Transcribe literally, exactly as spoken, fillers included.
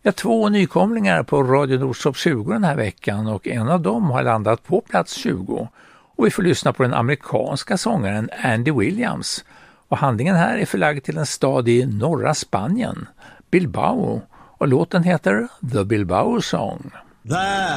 Ja, två nykomlingar på Radio Nordstopp tjugo den här veckan och en av dem har landat på plats tjugo. Och vi får lyssna på den amerikanska sångaren Andy Williams. Och handlingen här är förlagd till en stad i norra Spanien, Bilbao. Och låten heter The Bilbao Song. That